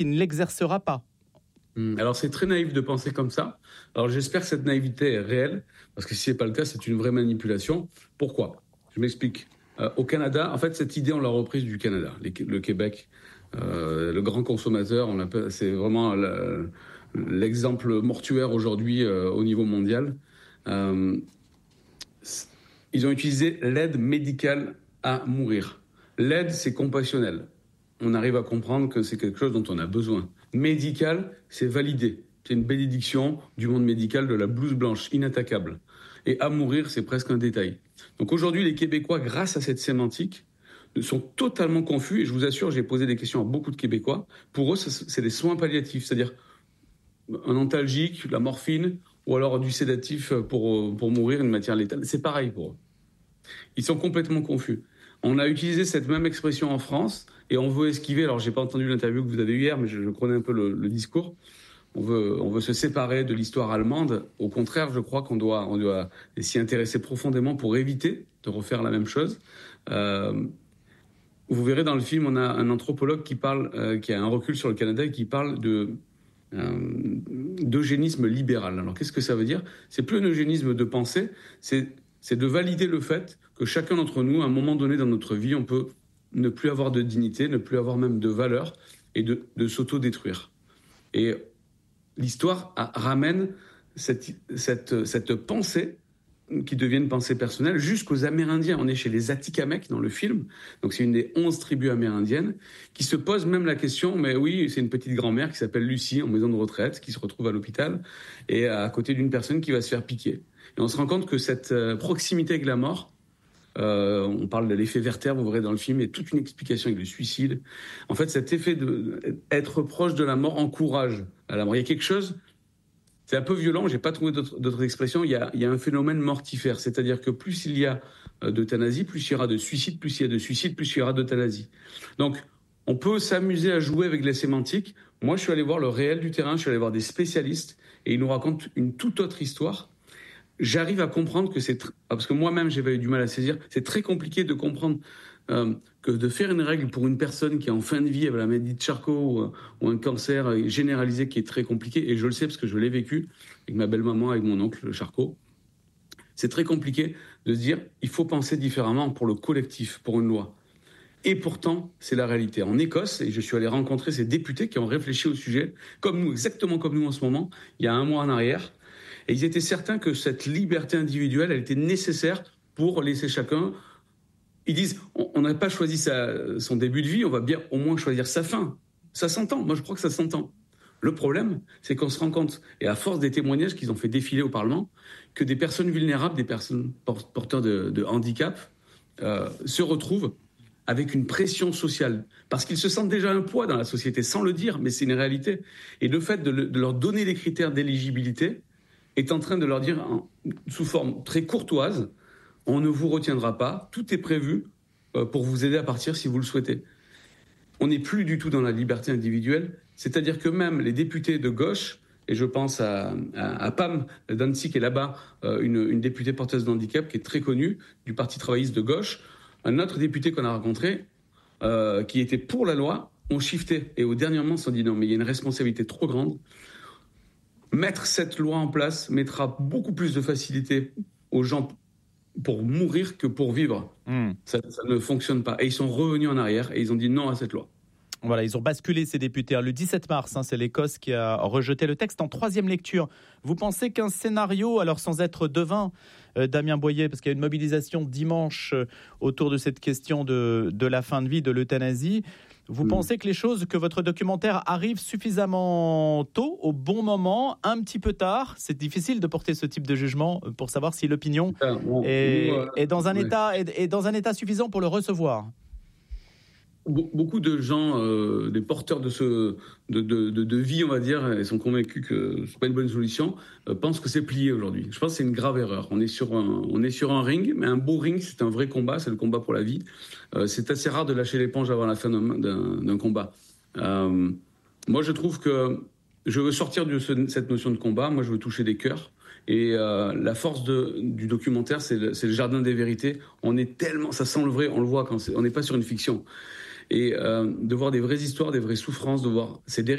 il ne l'exercera pas. Alors c'est très naïf de penser comme ça. Alors j'espère que cette naïveté est réelle, parce que si ce n'est pas le cas, c'est une vraie manipulation. Pourquoi ? Je m'explique. Au Canada, en fait, cette idée, on l'a reprise du Canada, le Québec, le grand consommateur, c'est vraiment l'exemple mortuaire aujourd'hui au niveau mondial. Ils ont utilisé l'aide médicale à mourir. L'aide, c'est compassionnel. On arrive à comprendre que c'est quelque chose dont on a besoin. Médical, c'est validé. C'est une bénédiction du monde médical, de la blouse blanche, inattaquable. Et à mourir, c'est presque un détail. Donc aujourd'hui, les Québécois, grâce à cette sémantique, sont totalement confus. Et je vous assure, j'ai posé des questions à beaucoup de Québécois. Pour eux, c'est des soins palliatifs, c'est-à-dire un antalgique, la morphine, ou alors du sédatif pour mourir, une matière létale. C'est pareil pour eux. Ils sont complètement confus. On a utilisé cette même expression en France et on veut esquiver. Alors, j'ai pas entendu l'interview que vous avez eue hier, mais je connais un peu le discours. On veut se séparer de l'histoire allemande. Au contraire, je crois qu'on doit s'y intéresser profondément pour éviter de refaire la même chose. Vous verrez dans le film, on a un anthropologue qui a un recul sur le Canada et qui parle d'eugénisme libéral. Alors, qu'est-ce que ça veut dire ? C'est plus un eugénisme de pensée, c'est de valider le fait que chacun d'entre nous, à un moment donné dans notre vie, on peut ne plus avoir de dignité, ne plus avoir même de valeur et de s'auto-détruire. Et l'histoire ramène cette pensée qui devient une pensée personnelle jusqu'aux Amérindiens. On est chez les Atikamekw dans le film, donc c'est une des 11 tribus amérindiennes qui se posent même la question, mais oui, c'est une petite grand-mère qui s'appelle Lucie en maison de retraite, qui se retrouve à l'hôpital et à côté d'une personne qui va se faire piquer. Et on se rend compte que cette proximité avec la mort, on parle de l'effet Werther, vous verrez dans le film, il y a toute une explication avec le suicide. En fait, cet effet d'être proche de la mort encourage à la mort. Il y a quelque chose, c'est un peu violent, j'ai pas trouvé d'autres expressions, il y a un phénomène mortifère, c'est-à-dire que plus il y a d'euthanasie, plus il y aura de suicide, plus il y a de suicide, plus il y aura d'euthanasie. Donc, on peut s'amuser à jouer avec les sémantiques. Moi, je suis allé voir le réel du terrain, je suis allé voir des spécialistes, et ils nous racontent une toute autre histoire. J'arrive à comprendre que parce que moi-même j'avais eu du mal à saisir, c'est très compliqué de comprendre que de faire une règle pour une personne qui est en fin de vie avec la maladie de Charcot ou un cancer généralisé qui est très compliqué, et je le sais parce que je l'ai vécu avec ma belle-maman, avec mon oncle le Charcot, c'est très compliqué de se dire il faut penser différemment pour le collectif, pour une loi. Et pourtant, c'est la réalité. En Écosse, et je suis allé rencontrer ces députés qui ont réfléchi au sujet, comme nous, exactement comme nous en ce moment, il y a un mois en arrière, et ils étaient certains que cette liberté individuelle, elle était nécessaire pour laisser chacun. Ils disent, on n'a pas choisi son début de vie, on va bien au moins choisir sa fin. Ça s'entend, moi je crois que ça s'entend. Le problème, c'est qu'on se rend compte, et à force des témoignages qu'ils ont fait défiler au Parlement, que des personnes vulnérables, des personnes porteurs de handicap, se retrouvent avec une pression sociale, parce qu'ils se sentent déjà un poids dans la société, sans le dire, mais c'est une réalité. Et le fait de leur donner des critères d'éligibilité est en train de leur dire, sous forme très courtoise, on ne vous retiendra pas, tout est prévu pour vous aider à partir si vous le souhaitez. On n'est plus du tout dans la liberté individuelle, c'est-à-dire que même les députés de gauche, et je pense à Pam Dancy qui est là-bas, une députée porteuse de handicap qui est très connue, du Parti travailliste de gauche, un autre député qu'on a rencontré, qui était pour la loi, ont shifté. Et au dernier moment, ils se sont dit non, mais il y a une responsabilité trop grande. Mettre cette loi en place mettra beaucoup plus de facilité aux gens pour mourir que pour vivre. Ça ne fonctionne pas. Et ils sont revenus en arrière et ils ont dit non à cette loi. Voilà, ils ont basculé ces députés. Le 17 mars, c'est l'Écosse qui a rejeté le texte en troisième lecture. Vous pensez qu'un scénario, alors sans être devin, Damien Boyer, parce qu'il y a une mobilisation dimanche autour de cette question de la fin de vie, de l'euthanasie, vous pensez que votre documentaire arrive suffisamment tôt, au bon moment, un petit peu tard? C'est difficile de porter ce type de jugement pour savoir si l'opinion est dans un état suffisant pour le recevoir. Beaucoup de gens, des porteurs de vie, on va dire, et sont convaincus que c'est pas une bonne solution, pensent que c'est plié aujourd'hui. Je pense que c'est une grave erreur. On est sur un ring, mais un beau ring, c'est un vrai combat, c'est le combat pour la vie. C'est assez rare de lâcher l'éponge avant la fin d'un combat. Moi, je trouve que je veux sortir de cette notion de combat. Moi, je veux toucher des cœurs. Et la force du documentaire, c'est le jardin des vérités. On est tellement, ça sent le vrai, on le voit quand on n'est pas sur une fiction. et de voir des vraies histoires, des vraies souffrances, de voir ces dérives